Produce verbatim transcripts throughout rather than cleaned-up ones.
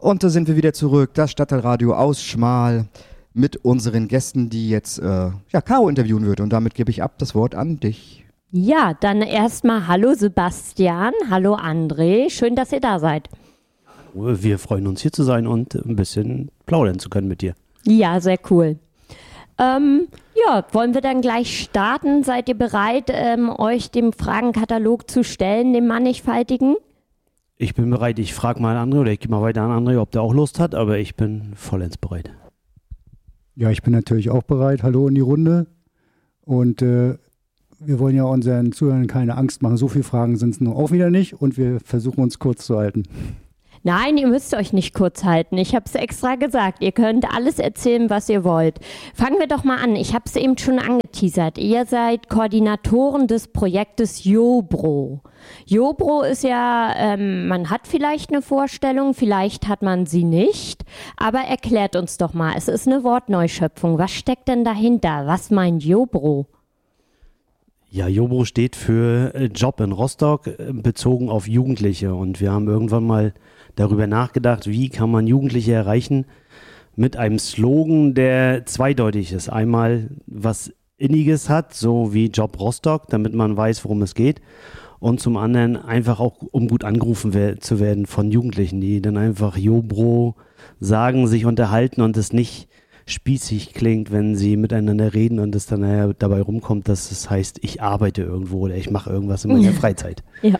Und da sind wir wieder zurück, das Stadtteilradio aus Schmal mit unseren Gästen, die jetzt äh, ja, Caro interviewen wird. Und damit gebe ich ab das Wort an dich. Ja, dann erstmal hallo Sebastian, hallo André, schön, dass ihr da seid. Wir freuen uns hier zu sein und ein bisschen plaudern zu können mit dir. Ja, sehr cool. Ähm, ja, wollen wir dann gleich starten? Seid ihr bereit, ähm, euch dem Fragenkatalog zu stellen, dem mannigfaltigen? Ich bin bereit, ich frage mal André oder ich gebe mal weiter an André, ob der auch Lust hat, aber ich bin vollends bereit. Ja, ich bin natürlich auch bereit. Hallo in die Runde. Und äh, wir wollen ja unseren Zuhörern keine Angst machen. So viele Fragen sind es nun auch wieder nicht und wir versuchen uns kurz zu halten. Nein, ihr müsst euch nicht kurz halten. Ich habe es extra gesagt. Ihr könnt alles erzählen, was ihr wollt. Fangen wir doch mal an. Ich habe es eben schon angeteasert. Ihr seid Koordinatoren des Projektes Jobro. Jobro ist ja, ähm, man hat vielleicht eine Vorstellung, vielleicht hat man sie nicht. Aber erklärt uns doch mal. Es ist eine Wortneuschöpfung. Was steckt denn dahinter? Was meint Jobro? Ja, Jobro steht für Job in Rostock, bezogen auf Jugendliche. Und wir haben irgendwann mal darüber nachgedacht, wie kann man Jugendliche erreichen mit einem Slogan, der zweideutig ist. Einmal was Inniges hat, so wie Job Rostock, damit man weiß, worum es geht. Und zum anderen einfach auch, um gut angerufen we- zu werden von Jugendlichen, die dann einfach Jobro sagen, sich unterhalten und es nicht spießig klingt, wenn sie miteinander reden und es dann nachher dabei rumkommt, dass es heißt, ich arbeite irgendwo oder ich mache irgendwas in meiner Freizeit. Ja.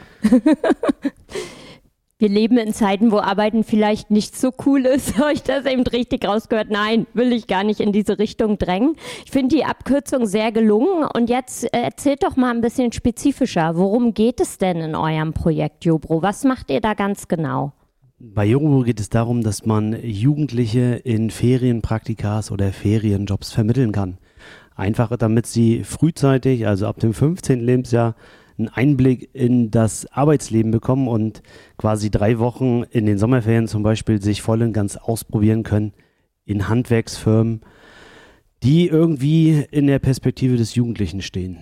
Wir leben in Zeiten, wo Arbeiten vielleicht nicht so cool ist. Habe ich das eben richtig rausgehört? Nein, will ich gar nicht in diese Richtung drängen. Ich finde die Abkürzung sehr gelungen. Und jetzt äh, erzählt doch mal ein bisschen spezifischer. Worum geht es denn in eurem Projekt Jobro? Was macht ihr da ganz genau? Bei Jobro geht es darum, dass man Jugendliche in Ferienpraktikas oder Ferienjobs vermitteln kann. Einfach damit sie frühzeitig, also ab dem fünfzehnten Lebensjahr, einen Einblick in das Arbeitsleben bekommen und quasi drei Wochen in den Sommerferien zum Beispiel sich voll und ganz ausprobieren können in Handwerksfirmen, die irgendwie in der Perspektive des Jugendlichen stehen.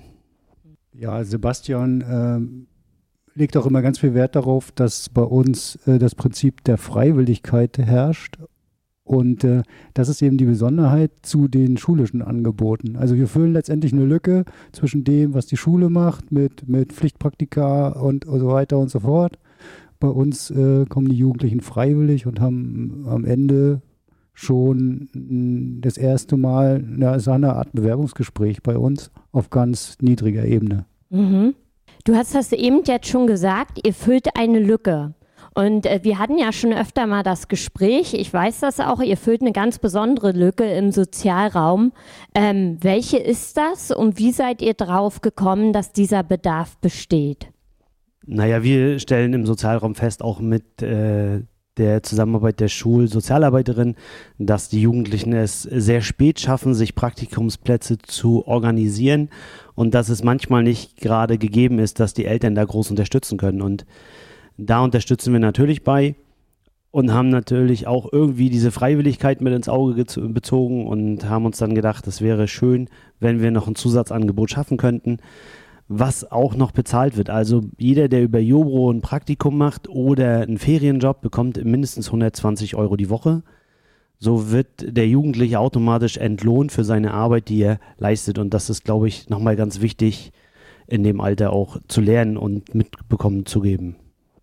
Ja, Sebastian äh, legt auch immer ganz viel Wert darauf, dass bei uns äh, das Prinzip der Freiwilligkeit herrscht. Und äh, das ist eben die Besonderheit zu den schulischen Angeboten. Also wir füllen letztendlich eine Lücke zwischen dem, was die Schule macht, mit, mit Pflichtpraktika und, und so weiter und so fort. Bei uns äh, kommen die Jugendlichen freiwillig und haben am Ende schon mh, das erste Mal ja, so eine Art Bewerbungsgespräch bei uns auf ganz niedriger Ebene. Mhm. Du hast das eben jetzt schon gesagt, ihr füllt eine Lücke. Und äh, wir hatten ja schon öfter mal das Gespräch, ich weiß das auch, ihr füllt eine ganz besondere Lücke im Sozialraum. Ähm, welche ist das und wie seid ihr drauf gekommen, dass dieser Bedarf besteht? Naja, wir stellen im Sozialraum fest, auch mit äh, der Zusammenarbeit der Schulsozialarbeiterin, dass die Jugendlichen es sehr spät schaffen, sich Praktikumsplätze zu organisieren und dass es manchmal nicht gerade gegeben ist, dass die Eltern da groß unterstützen können. Und da unterstützen wir natürlich bei und haben natürlich auch irgendwie diese Freiwilligkeit mit ins Auge gez- bezogen und haben uns dann gedacht, es wäre schön, wenn wir noch ein Zusatzangebot schaffen könnten, was auch noch bezahlt wird. Also jeder, der über Jobro ein Praktikum macht oder einen Ferienjob, bekommt mindestens hundertzwanzig Euro die Woche. So wird der Jugendliche automatisch entlohnt für seine Arbeit, die er leistet. Und das ist, glaube ich, nochmal ganz wichtig, in dem Alter auch zu lernen und mitbekommen zu geben.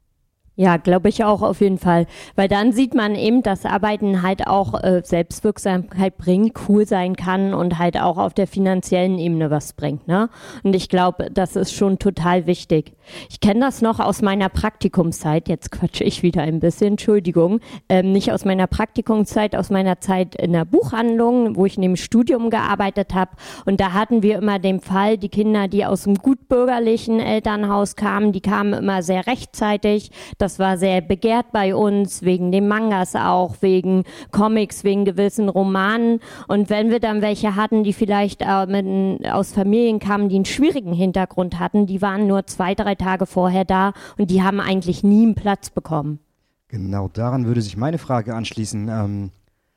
Ja, glaube ich auch auf jeden Fall, weil dann sieht man eben, dass Arbeiten halt auch äh, Selbstwirksamkeit bringt, cool sein kann und halt auch auf der finanziellen Ebene was bringt, ne? Und ich glaube, das ist schon total wichtig. Ich kenne das noch aus meiner Praktikumszeit, jetzt quatsche ich wieder ein bisschen, Entschuldigung, ähm, nicht aus meiner Praktikumszeit, aus meiner Zeit in der Buchhandlung, wo ich neben dem Studium gearbeitet habe und da hatten wir immer den Fall, die Kinder, die aus einem gutbürgerlichen Elternhaus kamen, die kamen immer sehr rechtzeitig, das Das war sehr begehrt bei uns, wegen den Mangas auch, wegen Comics, wegen gewissen Romanen. Und wenn wir dann welche hatten, die vielleicht äh, mit, aus Familien kamen, die einen schwierigen Hintergrund hatten, die waren nur zwei, drei Tage vorher da und die haben eigentlich nie einen Platz bekommen. Genau, daran würde sich meine Frage anschließen. Ähm,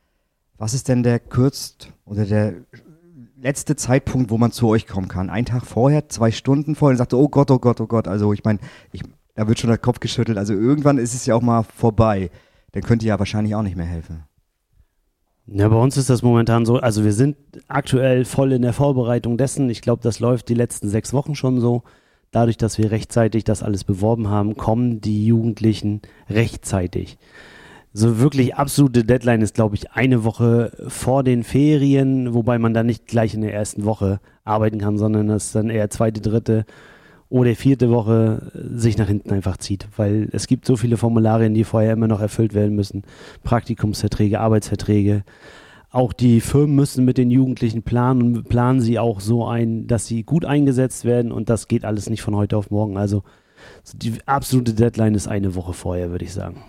was ist denn der kürzt oder der letzte Zeitpunkt, wo man zu euch kommen kann? Ein Tag vorher, zwei Stunden vorher und sagt, oh Gott, oh Gott, oh Gott. Also ich meine, ich Da wird schon der Kopf geschüttelt. Also irgendwann ist es ja auch mal vorbei. dann könnt ihr ja wahrscheinlich auch nicht mehr helfen. Ja, bei uns ist das momentan so, also wir sind aktuell voll in der Vorbereitung dessen. Ich glaube, das läuft die letzten sechs Wochen schon so. Dadurch, dass wir rechtzeitig das alles beworben haben, kommen die Jugendlichen rechtzeitig. So wirklich absolute Deadline ist, glaube ich, eine Woche vor den Ferien, wobei man dann nicht gleich in der ersten Woche arbeiten kann, sondern das dann eher zweite, dritte oder vierte Woche sich nach hinten einfach zieht, weil es gibt so viele Formularien, die vorher immer noch erfüllt werden müssen. Praktikumsverträge, Arbeitsverträge. Auch die Firmen müssen mit den Jugendlichen planen und planen sie auch so ein, dass sie gut eingesetzt werden und das geht alles nicht von heute auf morgen. Also die absolute Deadline ist eine Woche vorher, würde ich sagen.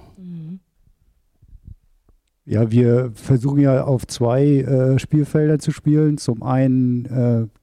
Ja, wir versuchen ja auf zwei äh, Spielfelder zu spielen. Zum einen äh,